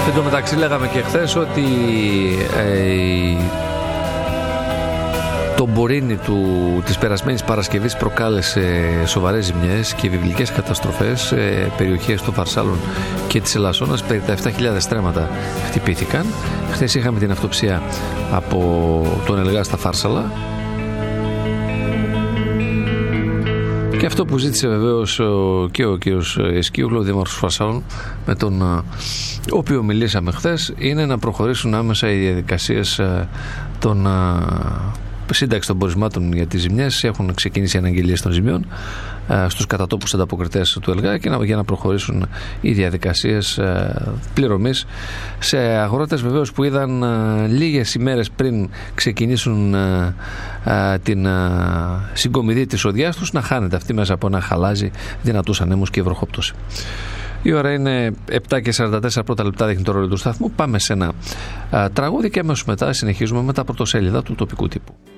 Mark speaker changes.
Speaker 1: Εν τω μεταξύ λέγαμε και χθες ότι το μπορίνι της περασμένης Παρασκευής προκάλεσε σοβαρές ζημιές και βιβλικές καταστροφές σε περιοχές των Φαρσάλων και της Ελασσόνας. Περί τα 7.000 στρέμματα χτυπήθηκαν. Χθες είχαμε την αυτοψία από τον Ελγά στα Φάρσαλα. Και αυτό που ζήτησε βεβαίως και ο κύριος Εσκίουγλου, ο δήμαρχος Φαρσάλων, με τον οποίο μιλήσαμε χθες, είναι να προχωρήσουν άμεσα οι διαδικασίες των σύνταξη των πορισμάτων για τις ζημιές. Έχουν ξεκινήσει οι αναγγελίες των ζημιών στους κατατόπους ανταποκριτές του ΕΛΓΑ και για να προχωρήσουν οι διαδικασίες πληρωμής σε αγρότες βεβαίως που είδαν λίγες ημέρες πριν ξεκινήσουν την συγκομιδή της οδιάς τους να χάνεται αυτή μέσα από ένα χαλάζι, δυνατούς ανέμους και βροχόπτωση. Η ώρα είναι 7:44 πρώτα λεπτά, δείχνει το ρόλο του σταθμού. Πάμε σε ένα τραγούδι και αμέσως μετά συνεχίζουμε με τα πρωτοσέλιδα του τοπικού τύπου.